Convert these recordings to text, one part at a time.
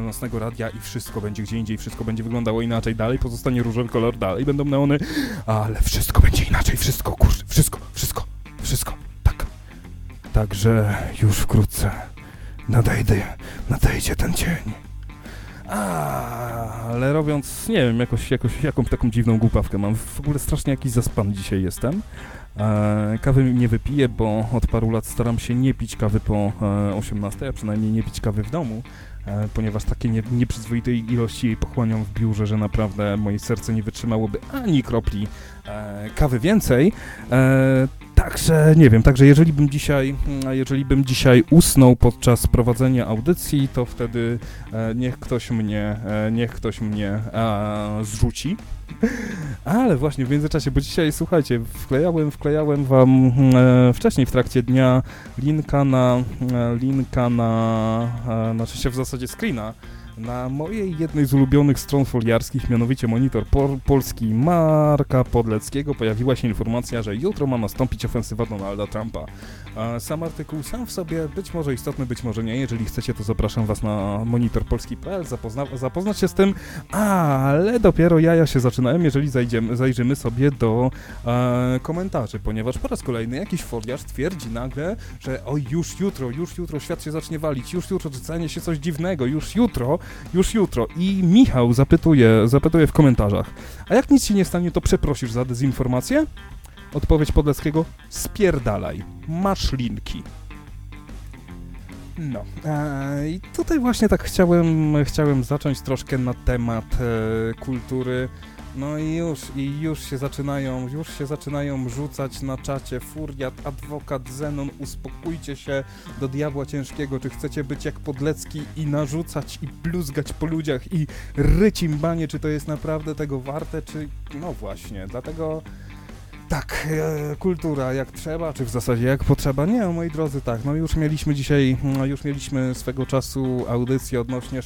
nocnego radia i wszystko będzie gdzie indziej, wszystko będzie wyglądało inaczej, dalej pozostanie różowy kolor, dalej będą neony, ale wszystko będzie inaczej, wszystko, kurde, wszystko, tak. Także już wkrótce nadejdzie ten dzień. Ale robiąc, nie wiem, jakąś taką dziwną głupawkę mam. W ogóle strasznie jakiś zaspany dzisiaj jestem. Kawy nie wypiję, bo od paru lat staram się nie pić kawy po 18, a przynajmniej nie pić kawy w domu, ponieważ takie nieprzyzwoitej ilości jej pochłaniam w biurze, że naprawdę moje serce nie wytrzymałoby ani kropli kawy więcej. Także nie wiem, jeżeli bym dzisiaj usnął podczas prowadzenia audycji, to wtedy niech ktoś mnie zrzuci. Ale właśnie w międzyczasie, bo dzisiaj, słuchajcie, wklejałem wam wcześniej w trakcie dnia linka na znaczy się w zasadzie screena na mojej jednej z ulubionych stron foliarskich, mianowicie Monitor Polski Marka Podleckiego, pojawiła się informacja, że jutro ma nastąpić ofensywa Donalda Trumpa. Sam artykuł sam w sobie być może istotny, być może nie. Jeżeli chcecie, to zapraszam was na monitorpolski.pl, zapoznać się z tym, ale dopiero jaja się zaczynają, jeżeli zajrzymy sobie do komentarzy, ponieważ po raz kolejny jakiś foliarz twierdzi nagle, że oj, już jutro świat się zacznie walić, już jutro stanie się coś dziwnego, już jutro. I Michał zapytuje w komentarzach, a jak nic się nie stanie, to przeprosisz za dezinformację? Odpowiedź Podleckiego: spierdalaj, masz linki. No, i tutaj właśnie tak chciałem zacząć troszkę na temat kultury. No i już się zaczynają rzucać na czacie Furiat, Adwokat, Zenon, uspokójcie się, do diabła ciężkiego, czy chcecie być jak Podlecki i narzucać i bluzgać po ludziach i ryć im banie, czy to jest naprawdę tego warte, czy... No właśnie, dlatego... Tak, kultura jak trzeba, czy w zasadzie jak potrzeba? Nie, moi drodzy, tak, no już mieliśmy swego czasu audycję odnośnie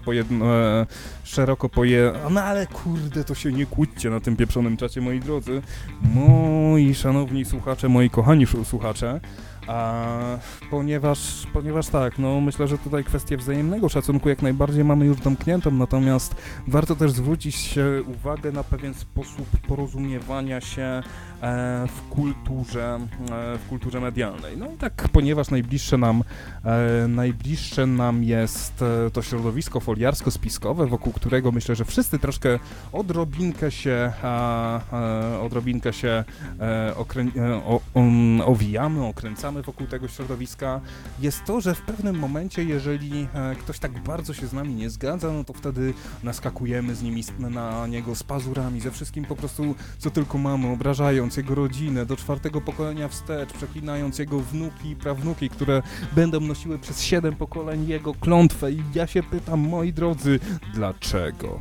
no ale kurde, to się nie kłóćcie na tym pieprzonym czacie, moi drodzy, moi szanowni słuchacze, moi kochani słuchacze, ponieważ tak, no myślę, że tutaj kwestię wzajemnego szacunku jak najbardziej mamy już domkniętą, natomiast warto też zwrócić uwagę na pewien sposób porozumiewania się w kulturze medialnej. No i tak, ponieważ najbliższe nam jest to środowisko foliarsko-spiskowe, wokół którego myślę, że wszyscy troszkę odrobinkę się owijamy, okręcamy wokół tego środowiska, jest to, że w pewnym momencie, jeżeli ktoś tak bardzo się z nami nie zgadza, no to wtedy naskakujemy na niego z pazurami, ze wszystkim po prostu, co tylko mamy, obrażając jego rodzinę do 4. pokolenia wstecz, przeklinając jego wnuki i prawnuki, które będą nosiły przez 7 pokoleń jego klątwę. I ja się pytam, moi drodzy, dlaczego?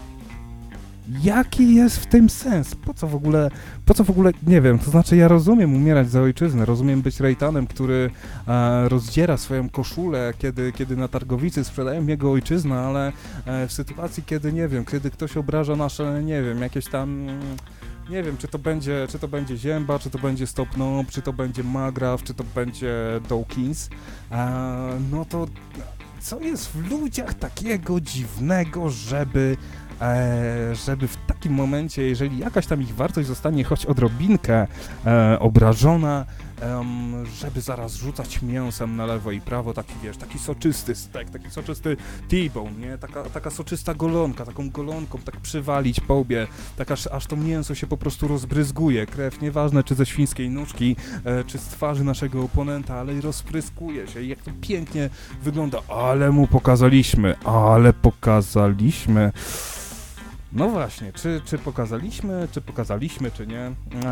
Jaki jest w tym sens? Po co w ogóle, nie wiem, to znaczy ja rozumiem umierać za ojczyznę, rozumiem być Rejtanem, który rozdziera swoją koszulę, kiedy na targowicy sprzedają jego ojczyznę, ale w sytuacji, kiedy ktoś obraża nasze, nie wiem, jakieś tam... Nie wiem, czy to będzie Zięba, czy to będzie Stop Knob, czy to będzie Magraw, czy to będzie Dawkins, no to co jest w ludziach takiego dziwnego, żeby w takim momencie, jeżeli jakaś tam ich wartość zostanie choć odrobinkę obrażona, żeby zaraz rzucać mięsem na lewo i prawo, taki soczysty stek, taki soczysty T-bone, nie? Taka soczysta golonka, taką golonką tak przywalić po łbie, tak aż to mięso się po prostu rozbryzguje, krew, nieważne czy ze świńskiej nóżki, czy z twarzy naszego oponenta, ale i rozpryskuje się i jak to pięknie wygląda, ale mu pokazaliśmy. No właśnie, czy pokazaliśmy, czy nie?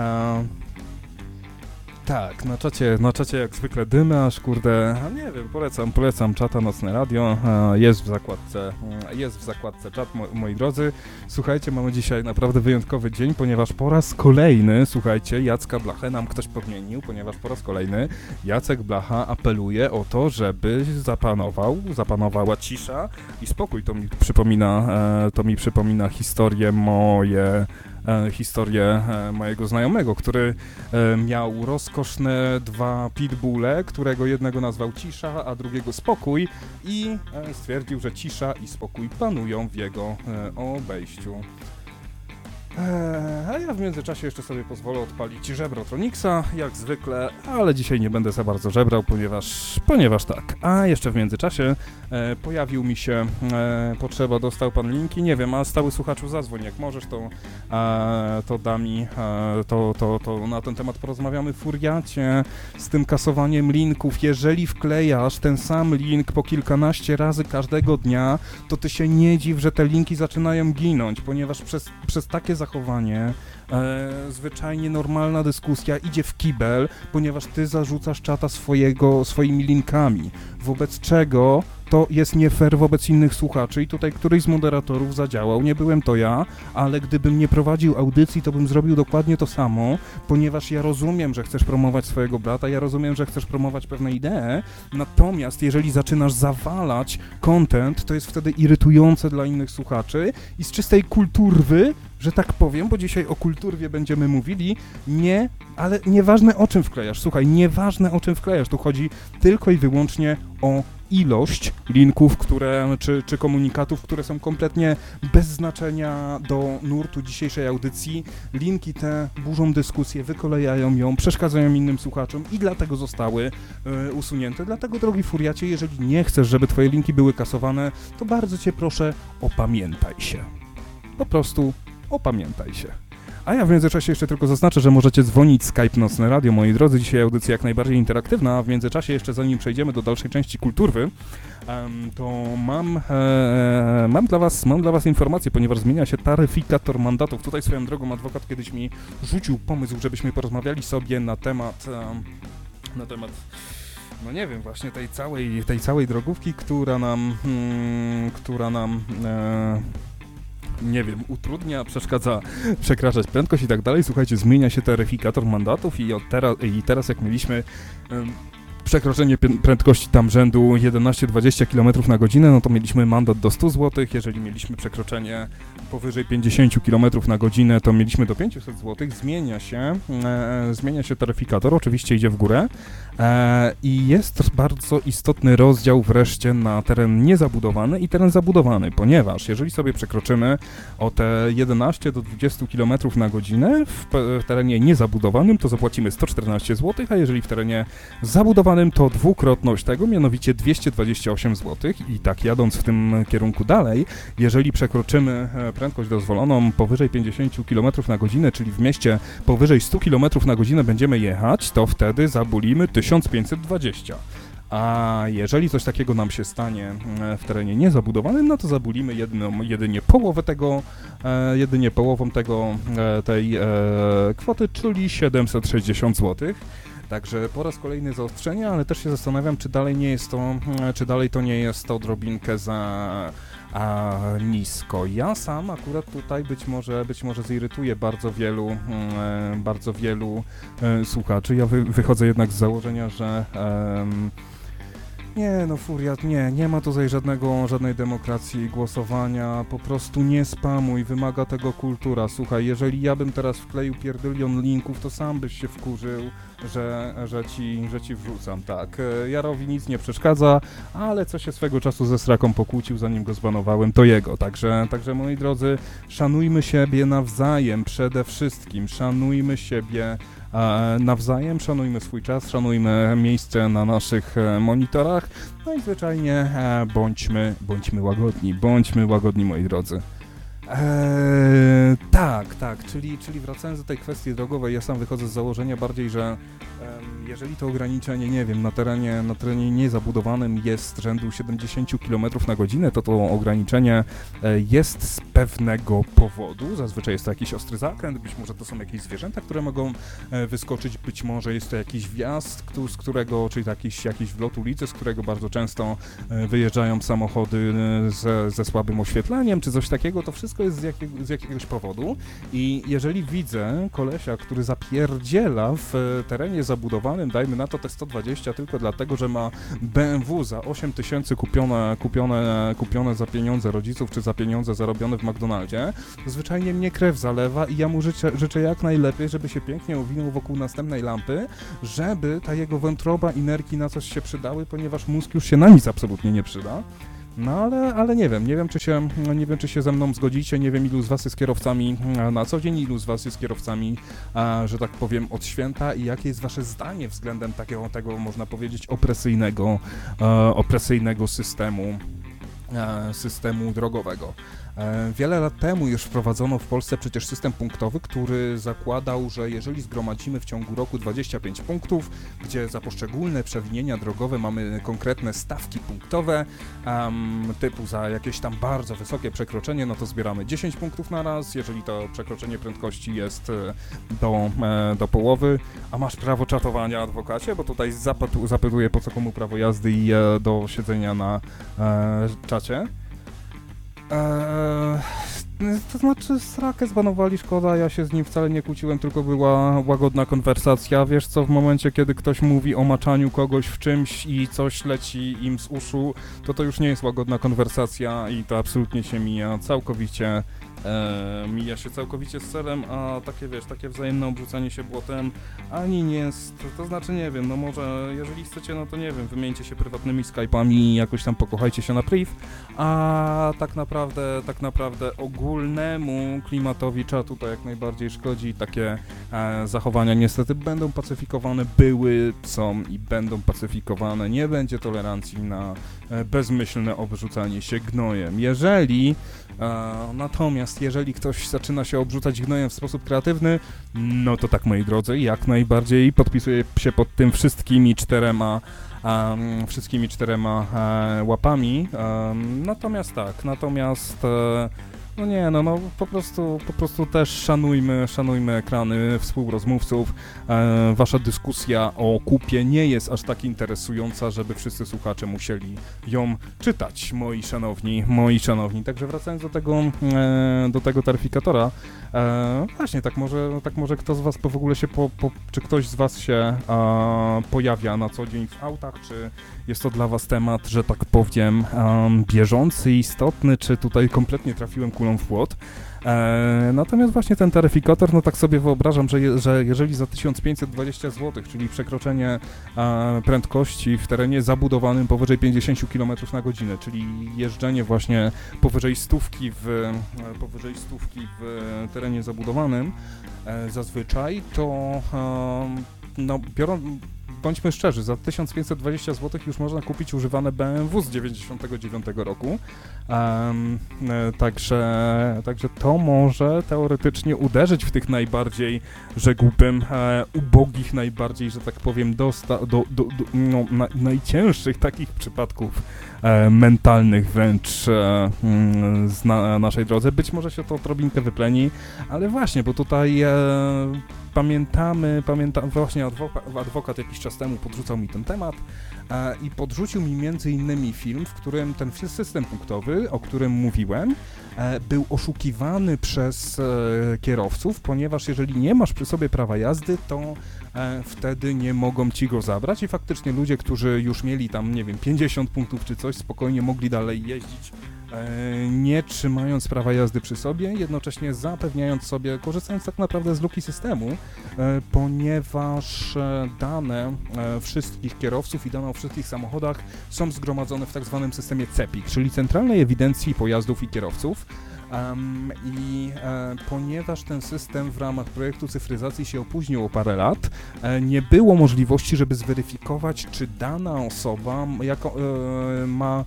Tak, na czacie jak zwykle dymy, aż kurde, nie wiem, polecam czata Nocne Radio, jest w zakładce czat, moi drodzy. Słuchajcie, mamy dzisiaj naprawdę wyjątkowy dzień, ponieważ po raz kolejny, słuchajcie, Jacka Blachę nam ktoś podmienił, ponieważ po raz kolejny Jacek Blacha apeluje o to, żeby zapanowała cisza i spokój. To mi przypomina historię moje historię mojego znajomego, który miał rozkoszne 2 pitbulle, którego jednego nazwał Cisza, a drugiego Spokój i stwierdził, że cisza i spokój panują w jego obejściu. A ja w międzyczasie jeszcze sobie pozwolę odpalić żebrotronixa, jak zwykle, ale dzisiaj nie będę za bardzo żebrał, ponieważ tak. A jeszcze w międzyczasie pojawił mi się potrzeba, dostał pan linki, nie wiem, a stały słuchaczu zadzwoń, jak możesz, to da mi, to na ten temat porozmawiamy w Furiacie, z tym kasowaniem linków. Jeżeli wklejasz ten sam link po kilkanaście razy każdego dnia, to ty się nie dziw, że te linki zaczynają ginąć, ponieważ przez takie zachowanie zwyczajnie normalna dyskusja idzie w kibel, ponieważ ty zarzucasz czata swoimi linkami, wobec czego to jest nie fair wobec innych słuchaczy i tutaj któryś z moderatorów zadziałał, nie byłem to ja, ale gdybym nie prowadził audycji, to bym zrobił dokładnie to samo, ponieważ ja rozumiem, że chcesz promować swojego brata, ja rozumiem, że chcesz promować pewne idee, natomiast jeżeli zaczynasz zawalać content, to jest wtedy irytujące dla innych słuchaczy i z czystej kulturwy, że tak powiem, bo dzisiaj o kulturwie będziemy mówili, ale nieważne o czym wklejasz, słuchaj, nieważne o czym wklejasz, tu chodzi tylko i wyłącznie o ilość linków, czy komunikatów, które są kompletnie bez znaczenia do nurtu dzisiejszej audycji. Linki te burzą dyskusję, wykolejają ją, przeszkadzają innym słuchaczom i dlatego zostały usunięte. Dlatego, drogi Furiacie, jeżeli nie chcesz, żeby twoje linki były kasowane, to bardzo cię proszę, opamiętaj się. Po prostu opamiętaj się. A ja w międzyczasie jeszcze tylko zaznaczę, że możecie dzwonić Skype Nocne Radio, moi drodzy. Dzisiaj audycja jak najbardziej interaktywna, a w międzyczasie jeszcze zanim przejdziemy do dalszej części kulturwy, to mam dla was informację, ponieważ zmienia się taryfikator mandatów. Tutaj swoją drogą adwokat kiedyś mi rzucił pomysł, żebyśmy porozmawiali sobie na temat no nie wiem, właśnie tej całej drogówki, która nam nie wiem, utrudnia, przeszkadza przekraczać prędkość i tak dalej. Słuchajcie, zmienia się taryfikator mandatów i teraz jak mieliśmy przekroczenie prędkości tam rzędu 11-20 km na godzinę, no to mieliśmy mandat do 100 zł, jeżeli mieliśmy przekroczenie powyżej 50 km na godzinę, to mieliśmy do 500 zł, zmienia się taryfikator, oczywiście idzie w górę i jest bardzo istotny rozdział wreszcie na teren niezabudowany i teren zabudowany, ponieważ jeżeli sobie przekroczymy o te 11 do 20 km na godzinę w terenie niezabudowanym, to zapłacimy 114 zł, a jeżeli w terenie zabudowanym to dwukrotność tego, mianowicie 228 zł i tak jadąc w tym kierunku dalej, jeżeli przekroczymy prędkość dozwoloną powyżej 50 km na godzinę, czyli w mieście powyżej 100 km na godzinę będziemy jechać, to wtedy zabulimy 1520. A jeżeli coś takiego nam się stanie w terenie niezabudowanym, no to zabulimy jedynie połową tej kwoty, czyli 760 zł. Także po raz kolejny zaostrzenie, ale też się zastanawiam, czy dalej to nie jest odrobinkę za nisko. Ja sam akurat tutaj być może zirytuję bardzo wielu słuchaczy. Ja wychodzę jednak z założenia, że nie, no Furiat, nie ma tutaj żadnej demokracji głosowania, po prostu nie spamuj, wymaga tego kultura. Słuchaj, jeżeli ja bym teraz wkleił pierdylion linków, to sam byś się wkurzył, że ci wrzucam, tak. Jarowi nic nie przeszkadza, ale co się swego czasu ze Sraką pokłócił, zanim go zbanowałem, to jego. Także moi drodzy, szanujmy siebie nawzajem, przede wszystkim szanujmy siebie nawzajem, szanujmy swój czas, szanujmy miejsce na naszych monitorach, no i zwyczajnie bądźmy łagodni, moi drodzy. Tak, czyli wracając do tej kwestii drogowej, ja sam wychodzę z założenia bardziej, że jeżeli to ograniczenie, nie wiem, na terenie niezabudowanym jest rzędu 70 km na godzinę, to ograniczenie jest z pewnego powodu. Zazwyczaj jest to jakiś ostry zakręt, być może to są jakieś zwierzęta, które mogą wyskoczyć, być może jest to jakiś wjazd, z którego, czyli jakiś wlot ulicy, z którego bardzo często wyjeżdżają samochody ze słabym oświetleniem, czy coś takiego, to wszystko jest z jakiegoś powodu i jeżeli widzę kolesia, który zapierdziela w terenie zabudowanym, kupionym, dajmy na to te 120 tylko dlatego, że ma BMW za 8 tysięcy kupione za pieniądze rodziców, czy za pieniądze zarobione w McDonaldzie, zwyczajnie mnie krew zalewa i ja mu życzę jak najlepiej, żeby się pięknie owinął wokół następnej lampy, żeby ta jego wątroba i nerki na coś się przydały, ponieważ mózg już się na nic absolutnie nie przyda. No ale nie wiem, czy się ze mną zgodzicie, nie wiem, ilu z was jest kierowcami na co dzień, ilu z was jest kierowcami, że tak powiem, od święta i jakie jest wasze zdanie względem tego, można powiedzieć, opresyjnego systemu drogowego. Wiele lat temu już wprowadzono w Polsce przecież system punktowy, który zakładał, że jeżeli zgromadzimy w ciągu roku 25 punktów, gdzie za poszczególne przewinienia drogowe mamy konkretne stawki punktowe, typu za jakieś tam bardzo wysokie przekroczenie, no to zbieramy 10 punktów na raz, jeżeli to przekroczenie prędkości jest do połowy, a masz prawo czatowania, adwokacie, bo tutaj zapytuję po co komu prawo jazdy i do siedzenia na czacie. To znaczy srakę zbanowali, szkoda, ja się z nim wcale nie kłóciłem, tylko była łagodna konwersacja, wiesz co, w momencie kiedy ktoś mówi o maczaniu kogoś w czymś i coś leci im z uszu, to już nie jest łagodna konwersacja i to absolutnie się mija całkowicie z celem, a takie wzajemne obrzucanie się błotem ani nie jest, to znaczy nie wiem, no może jeżeli chcecie, no to nie wiem, wymieńcie się prywatnymi Skype'ami i jakoś tam pokochajcie się na priv, a tak naprawdę ogólnemu klimatowi czatu to jak najbardziej szkodzi, takie zachowania niestety będą pacyfikowane, są i będą pacyfikowane, nie będzie tolerancji na bezmyślne obrzucanie się gnojem. Natomiast jeżeli ktoś zaczyna się obrzucać gnojem w sposób kreatywny, no to tak, moi drodzy, jak najbardziej podpisuję się pod tym wszystkimi czterema łapami. Natomiast po prostu też szanujmy ekrany współrozmówców. Wasza dyskusja o kupie nie jest aż tak interesująca, żeby wszyscy słuchacze musieli ją czytać, moi szanowni. Także wracając do tego taryfikatora, właśnie, tak może kto z was w ogóle się czy ktoś z was się pojawia na co dzień w autach, czy jest to dla was temat, że tak powiem, bieżący, istotny, czy tutaj kompletnie trafiłem kulą w płot. Natomiast właśnie ten taryfikator, no tak sobie wyobrażam, że jeżeli za 1520 zł, czyli przekroczenie prędkości w terenie zabudowanym powyżej 50 km na godzinę, czyli jeżdżenie właśnie powyżej stówki w terenie zabudowanym zazwyczaj, to bądźmy szczerzy, za 1520 zł już można kupić używane BMW z 99 roku, także to może teoretycznie uderzyć w tych najbardziej, rzekłbym, ubogich, najbardziej, że tak powiem, najcięższych takich przypadków mentalnych wręcz na naszej drodze. Być może się to odrobinkę wypleni, ale właśnie, bo tutaj pamiętam, właśnie adwokat jakiś czas temu podrzucał mi ten temat i podrzucił mi między innymi film, w którym ten system punktowy, o którym mówiłem, był oszukiwany przez kierowców, ponieważ jeżeli nie masz przy sobie prawa jazdy, to wtedy nie mogą ci go zabrać i faktycznie ludzie, którzy już mieli tam, nie wiem, 50 punktów czy coś, spokojnie mogli dalej jeździć, nie trzymając prawa jazdy przy sobie, jednocześnie zapewniając sobie, korzystając tak naprawdę z luki systemu, ponieważ dane wszystkich kierowców i dane o wszystkich samochodach są zgromadzone w tak zwanym systemie CEPIK, czyli Centralnej Ewidencji Pojazdów i Kierowców. Ponieważ ten system w ramach projektu cyfryzacji się opóźnił o parę lat, nie było możliwości, żeby zweryfikować, czy dana osoba ma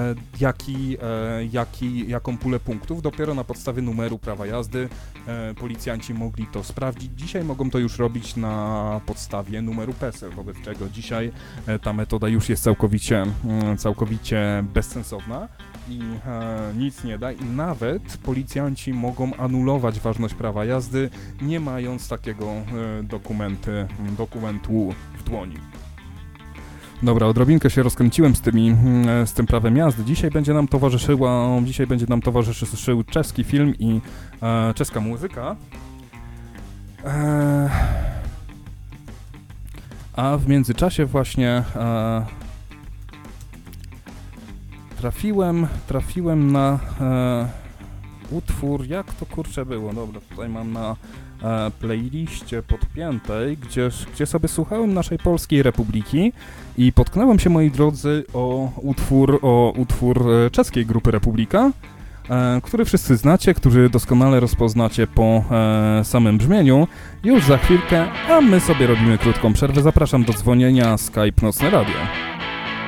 jaką pulę punktów. Dopiero na podstawie numeru prawa jazdy policjanci mogli to sprawdzić. Dzisiaj mogą to już robić na podstawie numeru PESEL, wobec czego dzisiaj ta metoda już jest całkowicie bezsensowna i nic nie da i nawet policjanci mogą anulować ważność prawa jazdy, nie mając takiego dokumentu w dłoni. Dobra, odrobinkę się rozkręciłem z tym prawem jazdy. Dzisiaj będzie nam towarzyszył czeski film i czeska muzyka. A w międzyczasie właśnie trafiłem na utwór, jak to kurczę było, dobra, tutaj mam na playliście podpiętej, gdzie sobie słuchałem naszej Polskiej Republiki i potknąłem się, moi drodzy, o utwór czeskiej grupy Republika, który wszyscy znacie, który doskonale rozpoznacie po samym brzmieniu. Już za chwilkę, a my sobie robimy krótką przerwę. Zapraszam do dzwonienia Skype Nocne Radio.